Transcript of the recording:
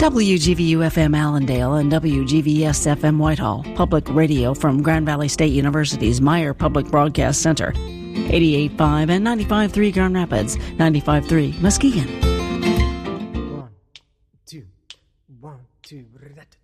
WGVU-FM Allendale and WGVS-FM Whitehall, public radio from Grand Valley State University's Meyer Public Broadcast Center. 88.5 and 95.3 Grand Rapids, 95.3 Muskegon. 1, 2, 1, 2.